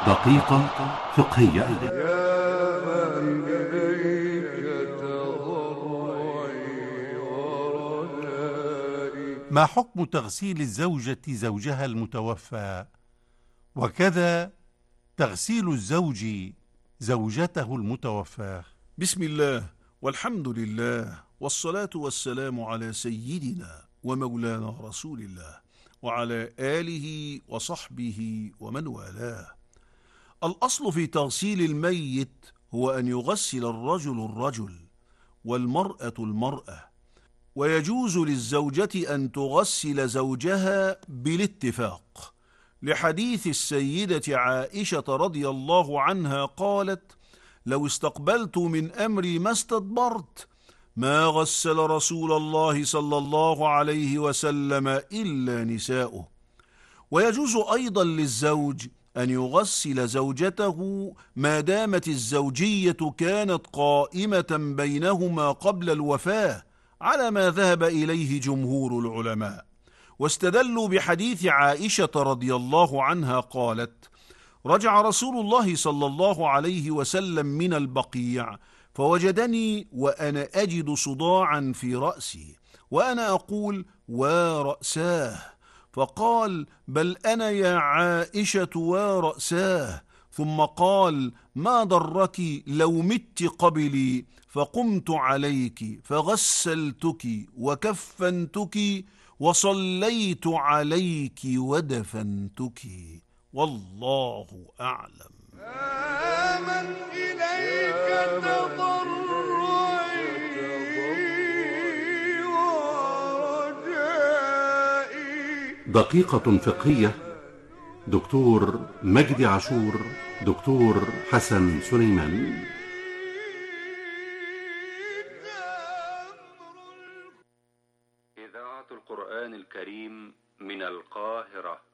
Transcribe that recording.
دقيقة فقهية. يا من إليك تضرعي ورجائي. ما حكم تغسيل الزوجة زوجها المتوفى، وكذا تغسيل الزوج زوجته المتوفاة؟ بسم الله والحمد لله والصلاة والسلام على سيدنا ومولانا رسول الله وعلى آله وصحبه ومن والاه. الأصل في تغسيل الميت هو أن يغسل الرجل الرجل والمرأة المرأة، ويجوز للزوجة أن تغسل زوجها بالاتفاق، لحديث السيدة عائشة رضي الله عنها قالت: لو استقبلت من أمري ما استدبرت ما غسل رسول الله صلى الله عليه وسلم إلا نساؤه. ويجوز أيضا للزوج أن يغسل زوجته ما دامت الزوجية كانت قائمة بينهما قبل الوفاة، على ما ذهب إليه جمهور العلماء، واستدلوا بحديث عائشة رضي الله عنها قالت: رجع رسول الله صلى الله عليه وسلم من البقيع فوجدني وأنا أجد صداعا في رأسي وأنا أقول: ورأساه، فقال: بل أنا يا عائشة ورأساه، ثم قال: ما ضرك لو مت قبلي، فقمت عليك فغسلتك وكفنتك وصليت عليك ودفنتك، والله أعلم. من إليك تضرعي ورجائي. دقيقة فقهية. دكتور مجدي عاشور، دكتور حسن سليمان. إذاعة القرآن الكريم من القاهرة.